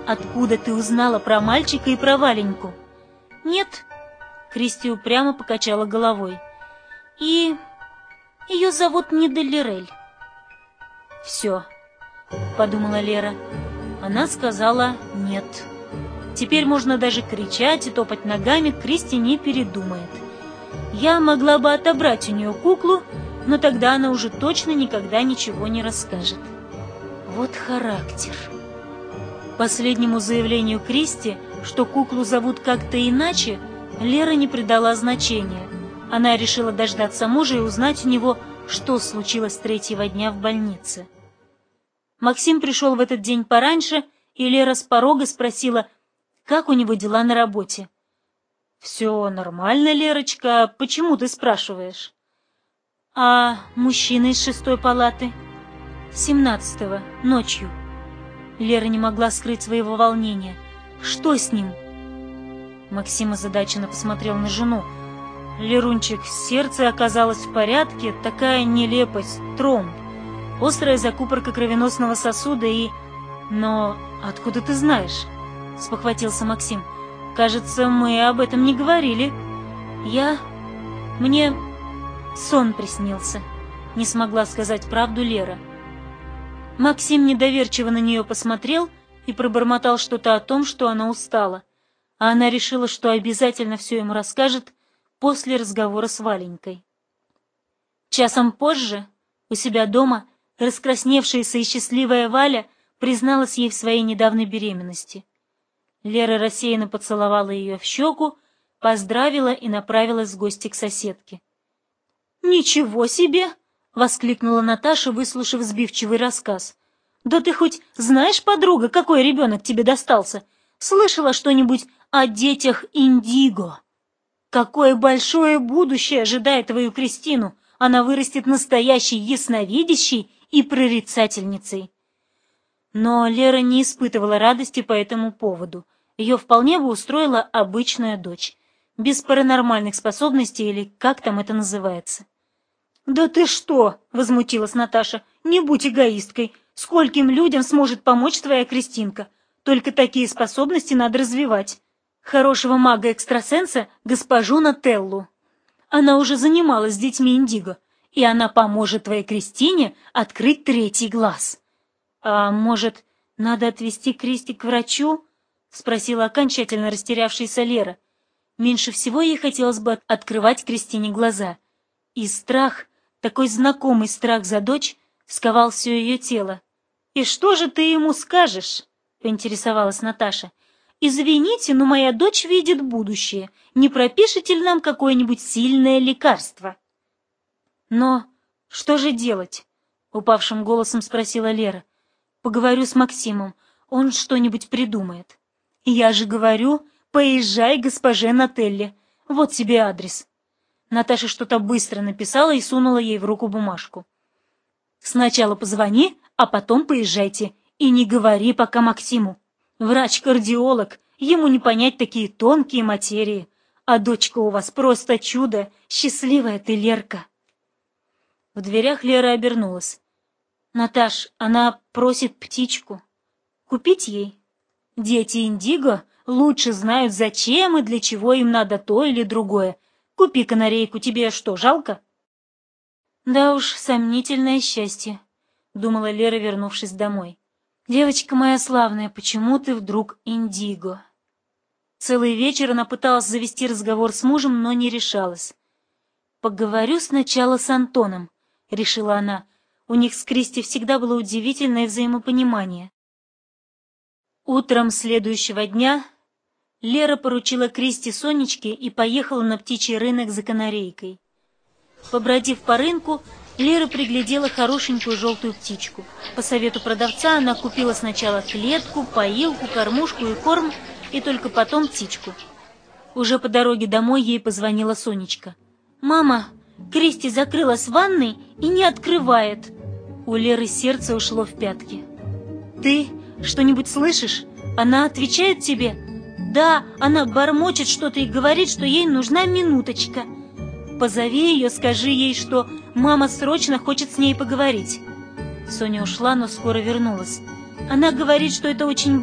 откуда ты узнала про мальчика и про Валеньку?» «Нет», — Кристи упрямо покачала головой. «И ее зовут не Деллирель». «Все», — подумала Лера. Она сказала «нет». Теперь можно даже кричать и топать ногами, Кристи не передумает. Я могла бы отобрать у нее куклу, но тогда она уже точно никогда ничего не расскажет. Вот характер. Последнему заявлению Кристи, что куклу зовут как-то иначе, Лера не придала значения. Она решила дождаться мужа и узнать у него, что случилось третьего дня в больнице. Максим пришел в этот день пораньше, и Лера с порога спросила, как у него дела на работе. «Все нормально, Лерочка, почему ты спрашиваешь?» «А мужчина из 6-й палаты?» «17-го, ночью». Лера не могла скрыть своего волнения. «Что с ним?» Максим озадаченно посмотрел на жену. «Лерунчик, сердце оказалось в порядке, такая нелепость, тромб, острая закупорка кровеносного сосуда и...» «Но откуда ты знаешь?» — спохватился Максим. «Кажется, мы об этом не говорили». Мне сон приснился», — не смогла сказать правду Лера. Максим недоверчиво на нее посмотрел и пробормотал что-то о том, что она устала, а она решила, что обязательно все ему расскажет после разговора с Валенькой. Часом позже, у себя дома, раскрасневшаяся и счастливая Валя призналась ей в своей недавней беременности. Лера рассеянно поцеловала ее в щеку, поздравила и направилась в гости к соседке. «Ничего себе!» — воскликнула Наташа, выслушав сбивчивый рассказ. «Да ты хоть знаешь, подруга, какой ребенок тебе достался? Слышала что-нибудь о детях Индиго? Какое большое будущее ожидает твою Кристину! Она вырастет настоящей ясновидящей и прорицательницей!» Но Лера не испытывала радости по этому поводу. Ее вполне бы устроила обычная дочь, без паранормальных способностей или как там это называется. «Да ты что!» — возмутилась Наташа. «Не будь эгоисткой! Скольким людям сможет помочь твоя Кристинка? Только такие способности надо развивать. Хорошего мага-экстрасенса госпожу Нателлу. Она уже занималась с детьми Индиго, и она поможет твоей Кристине открыть третий глаз». «А может, надо отвезти Кристи к врачу?» — спросила окончательно растерявшаяся Лера. Меньше всего ей хотелось бы открывать Кристине глаза. И страх, такой знакомый страх за дочь, сковал все ее тело. «И что же ты ему скажешь?» — поинтересовалась Наташа. «Извините, но моя дочь видит будущее. Не пропишете ли нам какое-нибудь сильное лекарство?» «Но что же делать?» — упавшим голосом спросила Лера. «Поговорю с Максимом, он что-нибудь придумает». «Я же говорю, поезжай к госпоже Нателле. Вот тебе адрес». Наташа что-то быстро написала и сунула ей в руку бумажку. «Сначала позвони, а потом поезжайте. И не говори пока Максиму. Врач-кардиолог, ему не понять такие тонкие материи. А дочка у вас просто чудо, счастливая ты, Лерка». В дверях Лера обернулась. «Наташ, она просит птичку. Купить ей? Дети Индиго лучше знают, зачем и для чего им надо то или другое. Купи канарейку, тебе что, жалко?» «Да уж, сомнительное счастье», — думала Лера, вернувшись домой. «Девочка моя славная, почему ты вдруг Индиго?» Целый вечер она пыталась завести разговор с мужем, но не решалась. «Поговорю сначала с Антоном», — решила она. У них с Кристи всегда было удивительное взаимопонимание. Утром следующего дня Лера поручила Кристи Сонечке и поехала на птичий рынок за канарейкой. Побродив по рынку, Лера приглядела хорошенькую желтую птичку. По совету продавца она купила сначала клетку, поилку, кормушку и корм, и только потом птичку. Уже по дороге домой ей позвонила Сонечка. «Мама, Кристи закрылась в ванной и не открывает». У Леры сердце ушло в пятки. «Ты что-нибудь слышишь? Она отвечает тебе?» «Да, она бормочет что-то и говорит, что ей нужна минуточка. Позови ее, скажи ей, что мама срочно хочет с ней поговорить». Соня ушла, но скоро вернулась. «Она говорит, что это очень